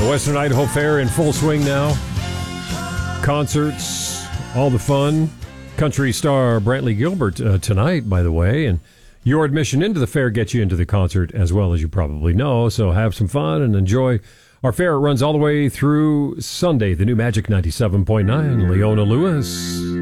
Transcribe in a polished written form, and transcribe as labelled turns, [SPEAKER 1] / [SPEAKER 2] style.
[SPEAKER 1] The Western Idaho Fair in full swing now. Concerts, all the fun. Country star Brantley Gilbert tonight, by the way. And your admission into the fair gets you into the concert as well, as you probably know. So have some fun and enjoy our fair. It runs all the way through Sunday. The new Magic 97.9, Leona Lewis.